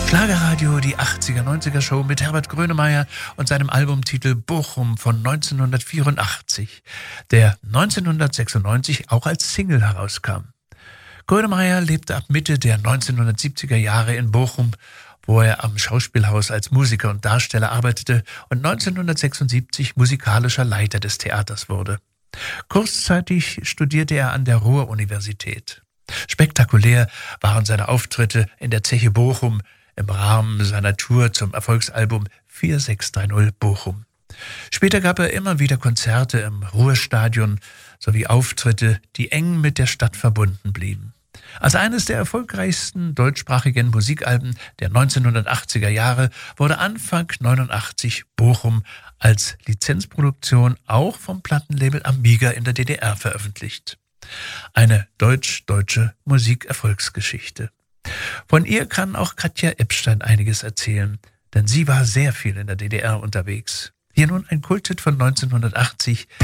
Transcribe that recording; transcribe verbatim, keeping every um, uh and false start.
Schlagerradio, die achtziger, neunziger Show mit Herbert Grönemeyer und seinem Albumtitel Bochum von neunzehnhundertvierundachtzig, der neunzehnhundertsechsundneunzig auch als Single herauskam. Grönemeyer lebte ab Mitte der neunzehnhundertsiebziger Jahre in Bochum, wo er am Schauspielhaus als Musiker und Darsteller arbeitete und neunzehnhundertsechsundsiebzig musikalischer Leiter des Theaters wurde. Kurzzeitig studierte er an der Ruhr-Universität. Spektakulär waren seine Auftritte in der Zeche Bochum im Rahmen seiner Tour zum Erfolgsalbum vier sechs drei null Bochum. Später gab er immer wieder Konzerte im Ruhrstadion sowie Auftritte, die eng mit der Stadt verbunden blieben. Als eines der erfolgreichsten deutschsprachigen Musikalben der neunzehnhundertachtziger Jahre wurde Anfang neunundachtzig Bochum als Lizenzproduktion auch vom Plattenlabel Amiga in der D D R veröffentlicht. Eine deutsch-deutsche Musikerfolgsgeschichte. Von ihr kann auch Katja Epstein einiges erzählen, denn sie war sehr viel in der D D R unterwegs. Hier nun ein Kulthit von neunzehnhundertachtzig,